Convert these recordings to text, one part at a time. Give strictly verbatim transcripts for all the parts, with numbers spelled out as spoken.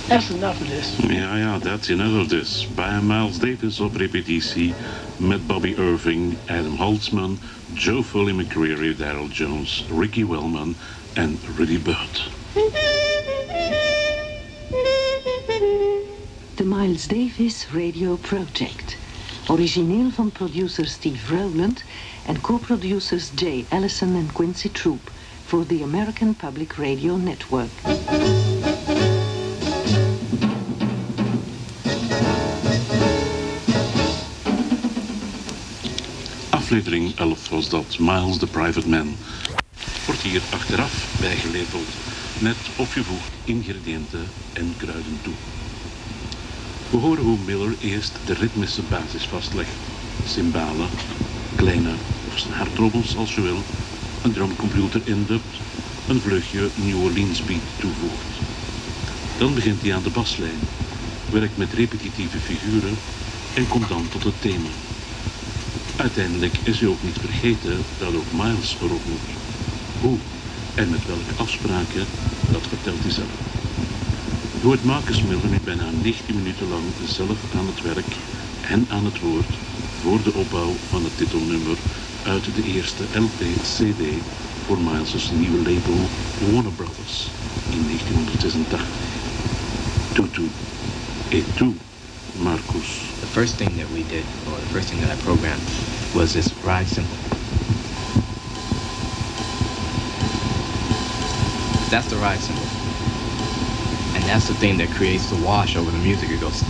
That's enough of this. Ja, ja, that's enough of this. Bij Miles Davis op repetitie met Bobby Irving, Adam Holtzman, Joe Foley McCreary, Daryl Jones, Ricky Wellman en Rudy Bird. The Miles Davis Radio Project. Origineel van producer Steve Rowland en co-producers Jay Allison en Quincy Troop voor the American Public Radio Network. Aflevering elf was dat, Miles the Private Man. Wordt hier achteraf bijgelepeld, net of je voegt ingrediënten en kruiden toe. We horen hoe Miller eerst de ritmische basis vastlegt. Cymbalen, kleine of snaartrommels als je wil, een drumcomputer indubt, een vleugje New Orleans beat toevoegt. Dan begint hij aan de baslijn, werkt met repetitieve figuren en komt dan tot het thema. Uiteindelijk is hij ook niet vergeten dat ook Miles erop moet. Hoe en met welke afspraken, dat vertelt hij zelf. Hoe het Marcus Miller nu bijna negentien minuten lang zelf aan het werk en aan het woord voor de opbouw van het titelnummer uit de eerste L P C D voor Miles' nieuwe label Warner Brothers in negentienhonderdzesentachtig. Tutu et tu, Marcus. The first thing that we did, or the first thing that I programmed, was this ride cymbal. That's the ride cymbal. And that's the thing that creates the wash over the music. It goes.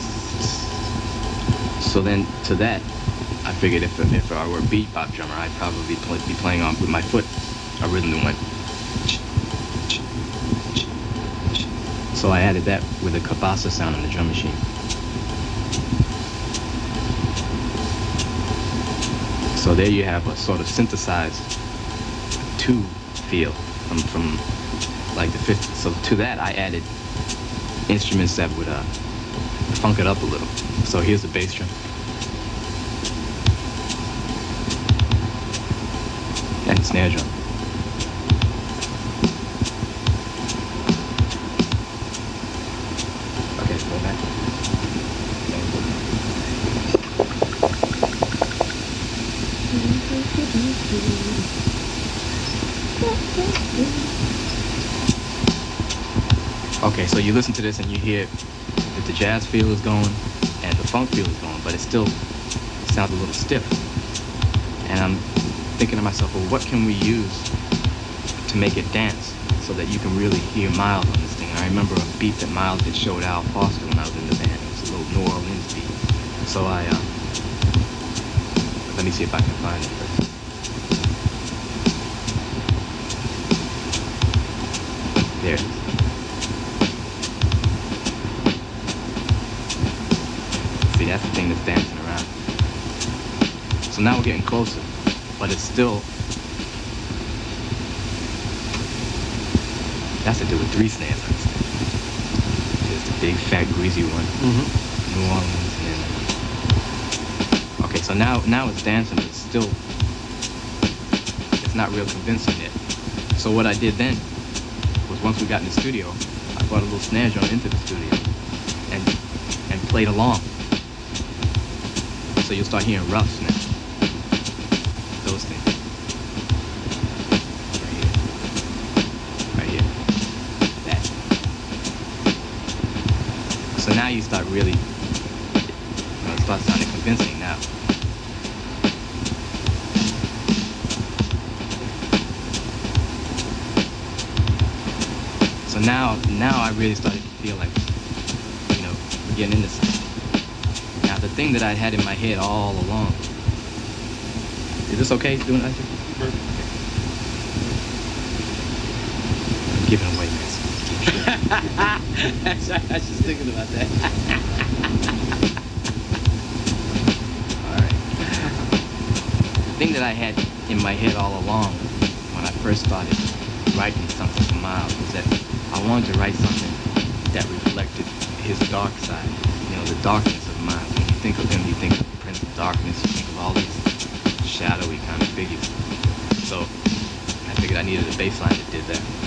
So then to that, I figured if, if I were a beat pop drummer, I'd probably play, be playing on with my foot a rhythm that went. So I added that with a kabasa sound on the drum machine. So there you have a sort of synthesized two feel from, from like the fifth. So to that I added instruments that would uh, funk it up a little. So here's the bass drum. And the snare drum. Okay, go back. Okay, so you listen to this and you hear that the jazz feel is going and the funk feel is going, but it still sounds a little stiff. And I'm thinking to myself, well, what can we use to make it dance so that you can really hear Miles on this thing? And I remember a beat that Miles had showed Al Foster when I was in the band. It was a little New Orleans beat. So I, uh, let me see if I can find it first. There it is. See, that's the thing that's dancing around. So now we're getting closer, but it's still, that's to do with three snares, I understand. There's the big, fat, greasy one, mm-hmm. New Orleans, and then, okay, so now, now it's dancing, but it's still, it's not real convincing yet. So what I did then was once we got in the studio, I brought a little snare drum into the studio and and played along. So you'll start hearing roughs now. Those things. Right here. Right here. That. So now you start really, you know, it starts sounding convincing now. So now, now I really started to feel like, you know, we're getting into something. Now the thing that I had in my head all along, is this okay doing that? I'm giving away, man. Sorry, I was just thinking about that. All right. The thing that I had in my head all along when I first started writing something for Miles was that I wanted to write something that reflected his dark side, you know, the darkness of Miles. When you think of him, you think of the Prince of Darkness, you think of all these shadowy kind of figures. So I figured I needed a bass line that did that.